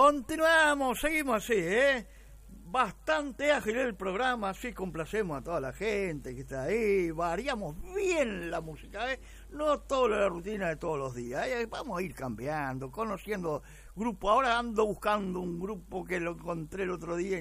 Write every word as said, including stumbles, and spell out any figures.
Continuamos, seguimos así, ¿eh? Bastante ágil el programa, así complacemos a toda la gente que está ahí, variamos bien la música, ¿eh? No toda la rutina de todos los días, ¿eh? Vamos a ir cambiando, conociendo grupos. Ahora ando buscando un grupo que lo encontré el otro día